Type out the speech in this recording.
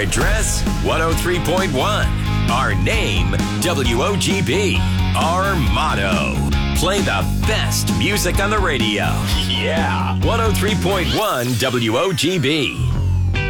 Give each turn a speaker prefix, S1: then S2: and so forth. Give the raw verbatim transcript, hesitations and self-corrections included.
S1: address, one oh three point one. Our name, W O G B. Our motto, play the best music on the radio. Yeah. one oh three point one W O G B.